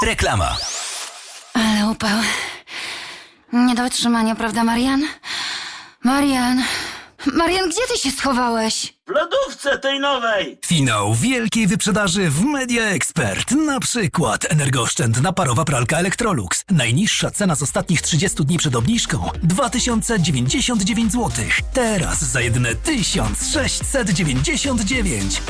Reklama. Ale upał. Nie do wytrzymania, prawda, Marian? Marian, gdzie ty się schowałeś? W lodówce tej nowej! Finał wielkiej wyprzedaży w Media Expert. Na przykład energooszczędna parowa pralka Electrolux. Najniższa cena z ostatnich 30 dni przed obniżką 2099 zł. Teraz za jedyne 1699.